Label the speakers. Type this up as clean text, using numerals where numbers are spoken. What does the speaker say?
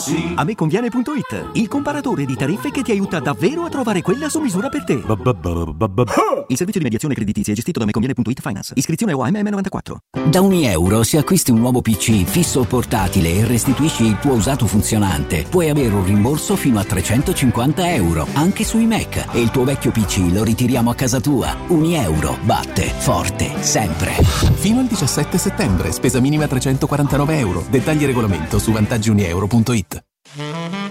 Speaker 1: sì.
Speaker 2: Ameconviene.it, il comparatore di tariffe che ti aiuta davvero a trovare quella su misura per te. Il servizio di mediazione creditizia è gestito da Ameconviene.it Finance. Iscrizione OAM M94.
Speaker 3: Da €1 se acquisti un nuovo PC fisso o portatile e restituisci il tuo usato funzionante, puoi avere un rimborso fino a €350, anche sui Mac, e il tuo vecchio PC lo ritiriamo a casa tua. €1 batte forte sempre.
Speaker 4: Fino al 17 settembre, spesa minima €349. Dettagli e regolamento su vantaggiunieuro.it.